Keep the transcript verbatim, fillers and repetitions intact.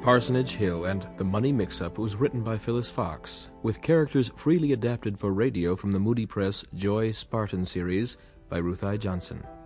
Parsonage Hill and The Money Mix-Up was written by Phyllis Fox, with characters freely adapted for radio from the Moody Press Joy Spartan series by Ruth I. Johnson.